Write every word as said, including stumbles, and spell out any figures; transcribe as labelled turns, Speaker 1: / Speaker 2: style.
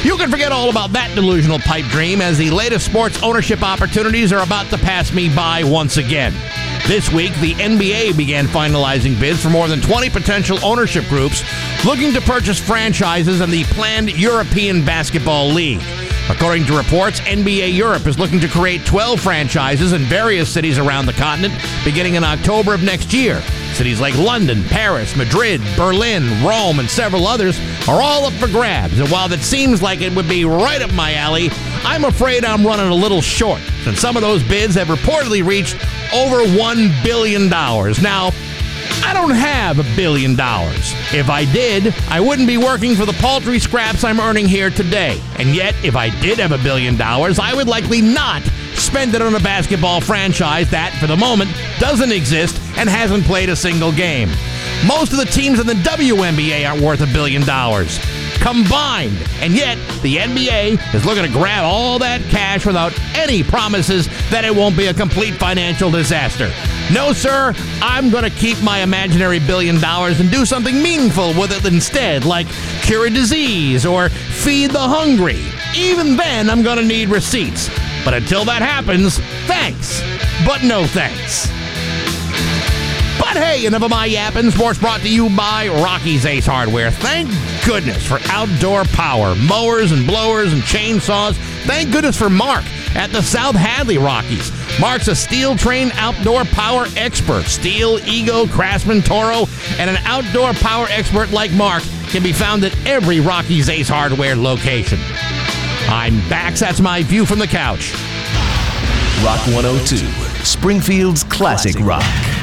Speaker 1: You can forget all about that delusional pipe dream, as the latest sports ownership opportunities are about to pass me by once again. This week, the N B A began finalizing bids for more than twenty potential ownership groups looking to purchase franchises in the planned European Basketball League. According to reports, N B A Europe is looking to create twelve franchises in various cities around the continent beginning in October of next year. Cities like London, Paris, Madrid, Berlin, Rome, and several others are all up for grabs. And while that seems like it would be right up my alley, I'm afraid I'm running a little short, since some of those bids have reportedly reached over one billion dollars. Now, I don't have a billion dollars. If I did, I wouldn't be working for the paltry scraps I'm earning here today. And yet, if I did have a billion dollars, I would likely not spend it on a basketball franchise that, for the moment, doesn't exist and hasn't played a single game. Most of the teams in the W N B A aren't worth a billion dollars combined. And yet, the N B A is looking to grab all that cash without any promises that it won't be a complete financial disaster. No, sir, I'm going to keep my imaginary billion dollars and do something meaningful with it instead, like cure a disease or feed the hungry. Even then, I'm going to need receipts. But until that happens, thanks, but no thanks. But hey, enough of my yapping. Sports brought to you by Rocky's Ace Hardware. Thank goodness for outdoor power, mowers and blowers and chainsaws. Thank goodness for Mark at the South Hadley Rockies. Mark's a steel-trained outdoor power expert. Steel, Ego, Craftsman, Toro, and an outdoor power expert like Mark can be found at every Rocky's Ace Hardware location. I'm Bax. That's my view from the couch.
Speaker 2: Rock one oh two, Springfield's classic rock.